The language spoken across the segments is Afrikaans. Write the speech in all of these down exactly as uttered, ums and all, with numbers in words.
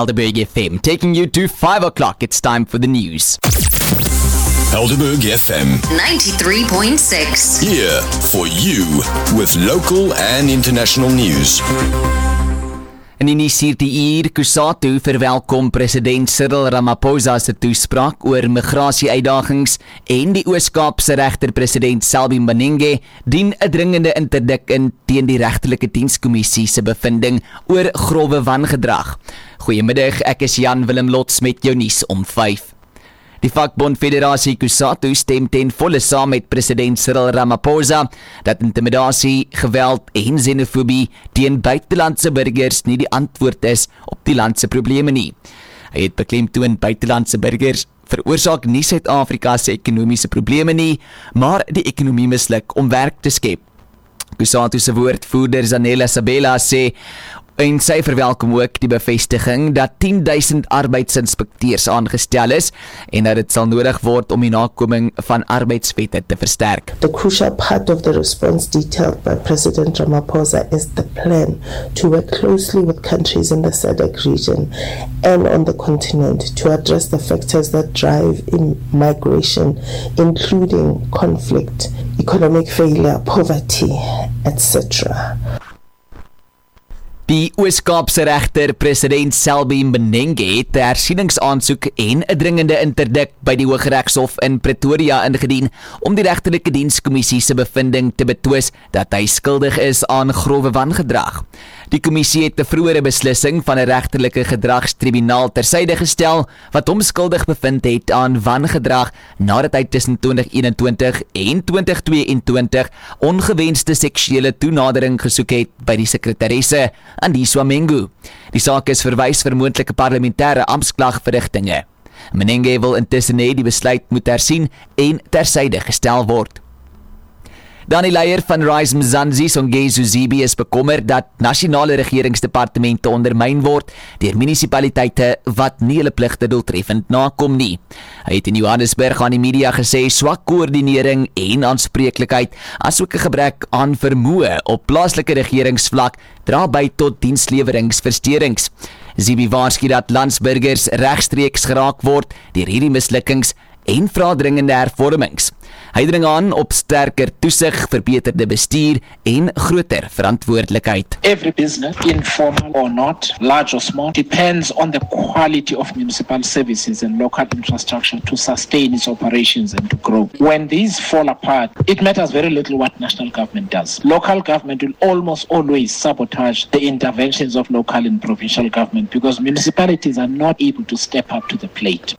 Helderberg F M, taking you to five o'clock. It's time for the news. Helderberg F M ninety-three point six. Here for you with local and international news. In die nuus hierdie uur, Kusatu verwelkom president Cyril Ramaphosa se toespraak oor migrasie-uitdagings en die Oos-Kaapse regter president Selby Mbanenge dien 'n dringende interdik in teen die regtelike dienskommissie se bevinding oor grouwe wangedrag. Goeiemiddag, ek is Jan Willem Lots met jou nuus om vyf. Die vakbond Federasie Kusatu stem ten volle saam met president Cyril Ramaphosa dat intimidasie, geweld en xenofobie teen buitelandse burgers nie die antwoord is op die land se probleme nie. Hy het beklemtoon buitelandse burgers veroorsaak nie Suid-Afrika se ekonomiese probleme nie, maar die ekonomie misluk om werk te skep. Kusatu se woordvoerder Zanella Sabela sê en sy verwelkom ook die bevestiging dat tien duisend arbeidsinspekteurs aangestel is en dat dit sal nodig word om die nakoming van arbeidswette te versterk. The crucial part of the response detailed by President Ramaphosa is the plan to work closely with countries in the S A D C region and on the continent to address the factors that drive in migration, including conflict, economic failure, poverty, et cetera. Die Oos-Kaapse regter president Selby Mbanenge het 'n hersieningsaansoek en 'n dringende interdik by die Hooggeregshof in Pretoria ingedien om die regterlike dienskommissie se bevinding te betwis dat hy skuldig is aan grouwe wangedrag. Die kommissie het 'n vroeëre beslissing van 'n regterlike gedragstribunaal tersyde gestel wat hom skuldig bevind het aan wangedrag nadat hy tussen twintig eenentwintig en twintig tweeëntwintig ongewenste seksuele toenadering gesoek het by die sekretaresse Andiswa Mengu. Die saak is verwys vir moontlike parlementêre amptklagverrigtinge. Mbanenge wil intussen hê die besluit moet hersien en tersyde gestel word. Dan die leier van Rise Mzansi, Songezo Zibi, is bekommer dat nasionale regeringsdepartemente ondermyn word deur munisipaliteite wat nie hulle pligte doeltreffend nakom nie. Hy het in Johannesburg aan die media gesê swak koördinering en aanspreeklikheid asook 'n gebrek aan vermoë op plaaslike regeringsvlak dra by tot diensleweringversteurings. Zibi waarsku dat landsburgers regstreeks geraak word deur hierdie mislukkings en vra dringende hervormings. Hy dring aan op sterker toesig, verbeterde bestuur en groter verantwoordelikheid. Every business, informal or not, large or small, depends on the quality of municipal services and local infrastructure to sustain its operations and to grow. When these fall apart, it matters very little what national government does. Local government will almost always sabotage the interventions of local and provincial government because municipalities are not able to step up to the plate.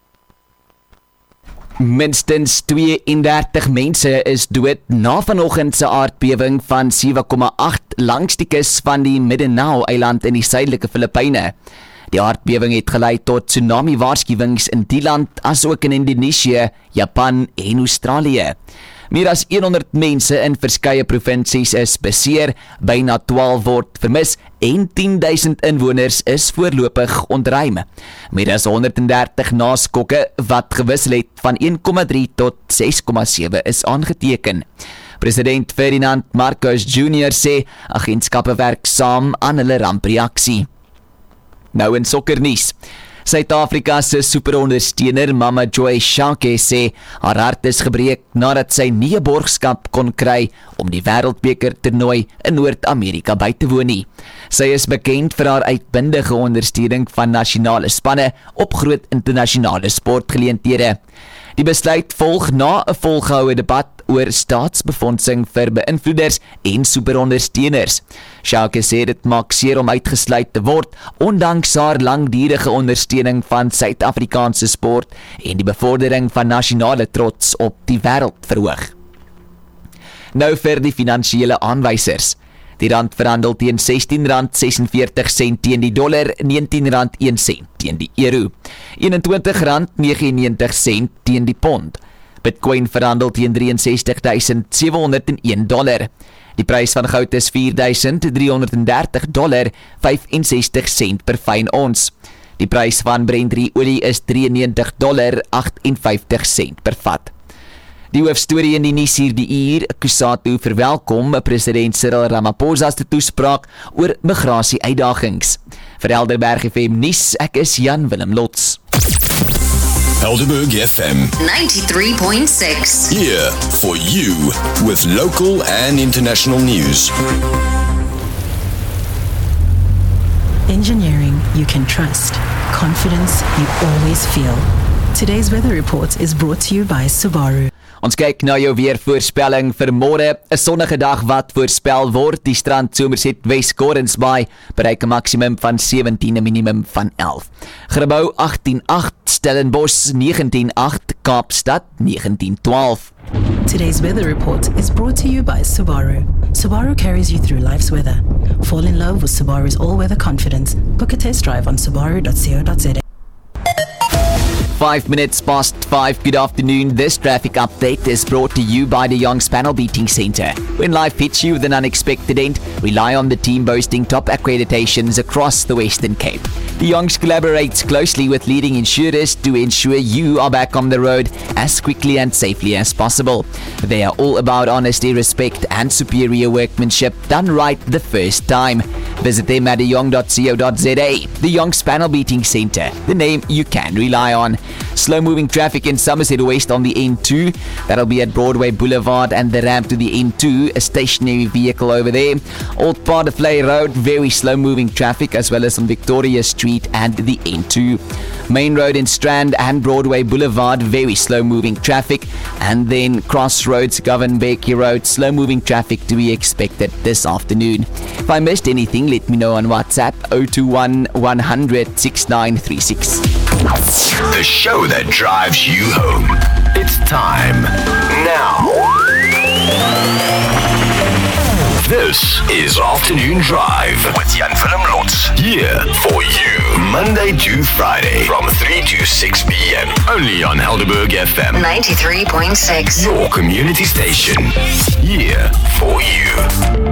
Minstens tweeëndertig mense is dood na vanoggend se aardbewing van sewe komma agt langs die kus van die Mindanao-eiland in die suidelike Filippyne. Die aardbewing het gelei tot tsunami-waarskuwings in die land asook in Indonesië, Japan en Australië. Meer as honderd mense in verskeie provinsies is beseer, byna twaalf word vermis en tien duisend inwoners is voorlopig ontruim. Meer as honderddertig naskokke wat gewissel het van een komma drie tot ses komma sewe is aangeteken. President Ferdinand Marcos Junior sê agentskappe werk saam aan hulle rampreaksie. Nou in sokkernuus. Suid-Afrika se superondersteuner Mama Joy Shake sê haar hart is gebreek nadat sy nie 'n borgskap kon kry om die wêreldbeker toernooi in Noord-Amerika by te woon nie. Sy is bekend vir haar uitbundige ondersteuning van nasionale spanne op groot internasionale sportgeleenthede. Die besluit volg na 'n volgehoue debat oor staatsbefondsing vir beïnvloeders en superondersteuners. Shake sê dit maak seer om uitgesluit te word, ondanks haar langdurige ondersteuning van Suid-Afrikaanse sport en die bevordering van nasionale trots op die wêreld verhoog. Nou vir die finansiële aanwysers. Die rand verhandel teen sestien rand sesenveertig sent teen die dollar, negentien rand een sent teen die euro, eenentwintig rand negenennegentig sent teen die pond. Bitcoin verhandel teen ses drie duisend sewe honderd een dollar. Die prys van goud is vier duisend driehonderddertig dollar, vyfensestig sent per fyn ons. Die prys van Brent olie is drieënnegentig dollar, agtenvyftig sent per vat. Die hoofstorie in die nuus hierdie uur, Kusatu verwelkom president Cyril Ramaphosa se toespraak oor migrasie uitdagings. Vir Helderberg F M nuus, ek is Jan Willem Lots. Helderberg F M. ninety-three point six. Here for you with local and international news. Engineering you can trust. Confidence you always feel. Today's weather report is brought to you by Subaru. Ons kyk na jou weervoorspelling vir môre, 'n sonnige dag wat voorspel word. Die strand Somerset West Gordons Bay bereik 'n maksimum van sewentien en minimum van elf. Grabouw agttien agt, Stellenbosch negentien agt, Kaapstad negentien twaalf. Today's weather report is brought to you by Subaru. Subaru carries you through life's weather. Fall in love with Subaru's all-weather confidence. Book a test drive on subaru dot co dot za. Five minutes past five. Good afternoon. This traffic update is brought to you by the Young's Panel Beating Centre. When life hits you with an unexpected end, rely on the team boasting top accreditations across the Western Cape. The Young's collaborates closely with leading insurers to ensure you are back on the road as quickly and safely as possible. They are all about honesty, respect and superior workmanship done right the first time. Visit them at the young dot co dot za. The Young's Panel Beating Centre, the name you can rely on. Slow-moving traffic in Somerset West on the N two. That'll be at Broadway Boulevard and the ramp to the N two. A stationary vehicle over there. Old Part of Flay Road, very slow-moving traffic, as well as on Victoria Street and the N two. Main Road in Strand and Broadway Boulevard, very slow-moving traffic. And then Crossroads, Govan Becky Road, slow-moving traffic to be expected this afternoon. If I missed anything, let me know on WhatsApp zero two one, one hundred, six nine three six. The show that drives you home. It's time now. This is Afternoon Drive with Jan Willem Lots. Here for you, Monday to Friday from three to six p.m. Only on Helderberg F M. ninety-three point six. Your community station. Here for you.